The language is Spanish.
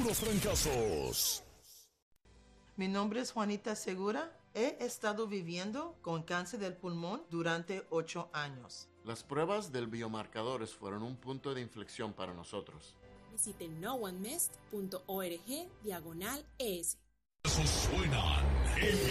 los trancazos. Mi nombre es Juanita Segura. He estado viviendo con cáncer del pulmón durante 8 años. Las pruebas del biomarcadores fueron un punto de inflexión para nosotros. Visite noonemissed.org/es. Suenan